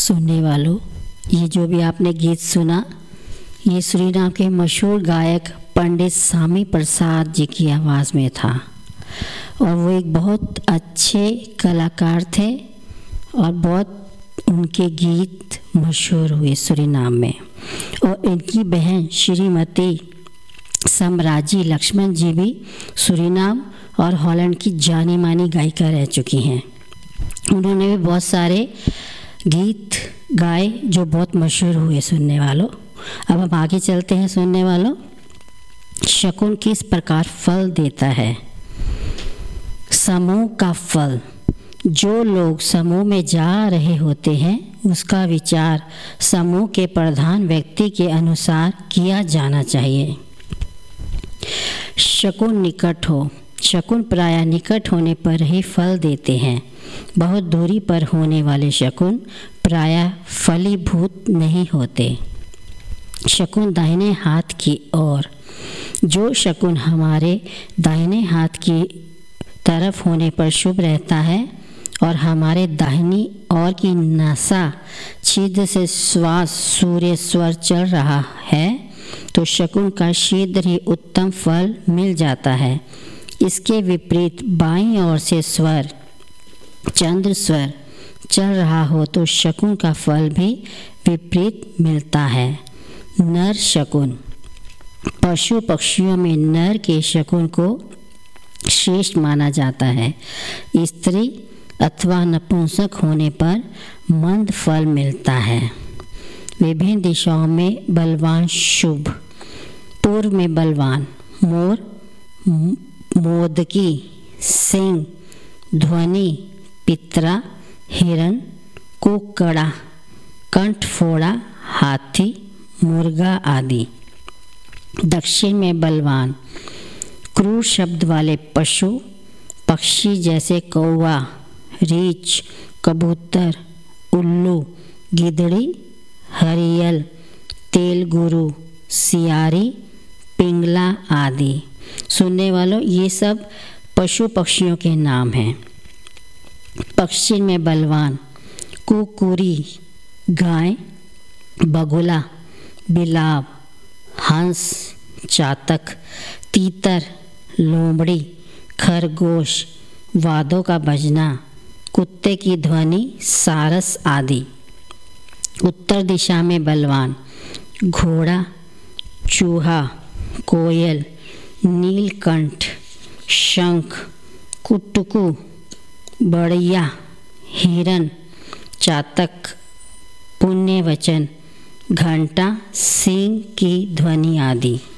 सुनने वालों, ये जो भी आपने गीत सुना, ये सूरीनाम के मशहूर गायक पंडित स्वामी प्रसाद जी की आवाज़ में था और वो एक बहुत अच्छे कलाकार थे और बहुत उनके गीत मशहूर हुए सूरीनाम में। और इनकी बहन श्रीमती समराजी लक्ष्मण जी भी सूरीनाम और हॉलैंड की जानी मानी गायिका रह चुकी हैं। उन्होंने भी बहुत सारे गीत गाए जो बहुत मशहूर हुए सुनने वालों। अब हम आगे चलते हैं सुनने वालों। शकुन किस प्रकार फल देता है? समूह का फल। जो लोग समूह में जा रहे होते हैं उसका विचार समूह के प्रधान व्यक्ति के अनुसार किया जाना चाहिए। शकुन निकट हो। शकुन प्रायः निकट होने पर ही फल देते हैं। बहुत दूरी पर होने वाले शकुन प्रायः फलीभूत नहीं होते। शकुन दाहिने हाथ की ओर। जो शकुन हमारे दाहिने हाथ की तरफ होने पर शुभ रहता है और हमारे दाहिनी ओर की नासा छिद्र से श्वास सूर्य स्वर चल रहा है तो शकुन का शीघ्र ही उत्तम फल मिल जाता है। इसके विपरीत बाईं ओर से स्वर चंद्र स्वर चल रहा हो तो शकुन का फल भी विपरीत मिलता है। नर शकुन। पशु पक्षियों में नर के शकुन को श्रेष्ठ माना जाता है। स्त्री अथवा नपुंसक होने पर मंद फल मिलता है। विभिन्न दिशाओं में बलवान शुभ। पूर्व में बलवान मोर, मोदकी, सिंह, ध्वनि, पितरा, हिरण, कुकड़ा, कंठफोड़ा, हाथी, मुर्गा आदि। दक्षिण में बलवान क्रूर शब्द वाले पशु पक्षी जैसे कौवा, रीछ, कबूतर, उल्लू, गिदड़ी, हरियल, तेलगुरु, सियारी, पिंगला आदि। सुनने वालों, ये सब पशु पक्षियों के नाम हैं। पश्चिम में बलवान कुकुरी, गाय, बगुला, बिलाव, हंस, चातक, तीतर, लोमड़ी, खरगोश, वादों का बजना, कुत्ते की ध्वनि, सारस आदि। उत्तर दिशा में बलवान घोड़ा, चूहा, कोयल, नीलकंठ, शंख, कुटुकू, बढ़िया, हिरन, चातक, पुण्यवचन, घंटा, सिंह की ध्वनि आदि।